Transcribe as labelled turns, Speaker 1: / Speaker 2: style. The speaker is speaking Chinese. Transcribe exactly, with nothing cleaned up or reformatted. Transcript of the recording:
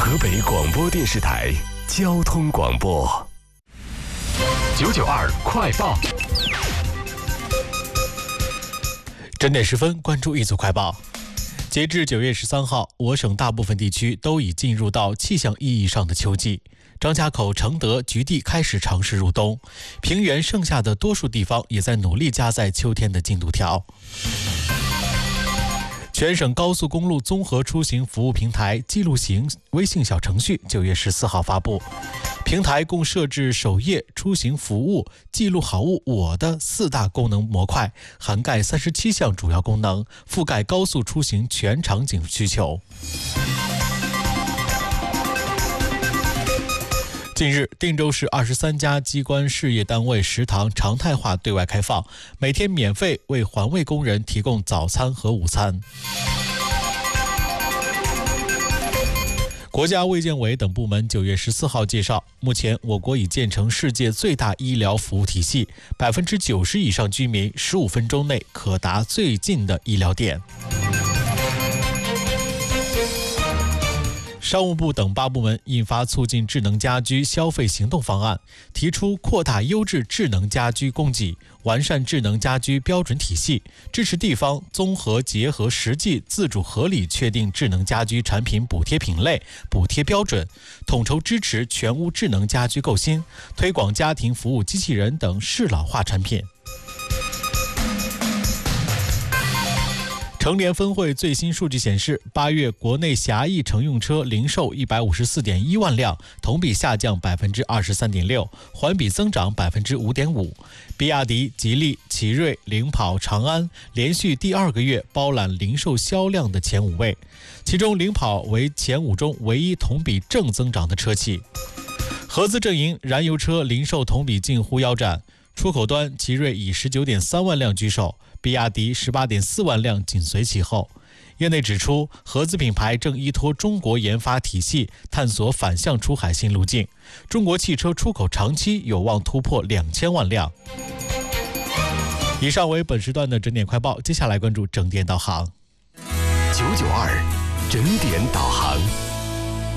Speaker 1: 河北广播电视台交通广播九九二快报。
Speaker 2: 整点十分，关注一组快报。截至九月十三号，我省大部分地区都已进入到气象意义上的秋季。张家口、承德、菊地开始尝试入冬，平原剩下的多数地方也在努力加载秋天的进度条。全省高速公路综合出行服务平台记录型微信小程序九月十四号发布，平台共设置首页、出行服务、记录好物我的四大功能模块，涵盖三十七项主要功能，覆盖高速出行全场景需求。近日，定州市二十三家机关事业单位食堂常态化对外开放，每天免费为环卫工人提供早餐和午餐。国家卫健委等部门九月十四号介绍，目前我国已建成世界最大医疗服务体系，百分之九十以上居民十五分钟内可达最近的医疗点。商务部等八部门印发促进智能家居消费行动方案，提出扩大优质智能家居供给，完善智能家居标准体系，支持地方综合结合实际，自主合理确定智能家居产品补贴品类、补贴标准，统筹支持全屋智能家居购新，推广家庭服务机器人等适老化产品。成联分会最新数据显示，八月国内狭义乘用车零售一百五十四点一万辆，同比下降百分之二十三点六，环比增长百分之五点五。比亚迪、吉利、奇瑞、领跑、长安连续第二个月包揽零售销量的前五位，其中领跑为前五中唯一同比正增长的车企。合资阵营燃油车零售同比近乎腰斩，出口端奇瑞以 十九点三万辆居首，比亚迪 十八点四万辆紧随其后。业内指出，合资品牌正依托中国研发体系，探索反向出海新路径。中国汽车出口长期有望突破两千万辆。以上为本时段的整点快报，接下来关注整点导航。
Speaker 1: 九九二整点导航。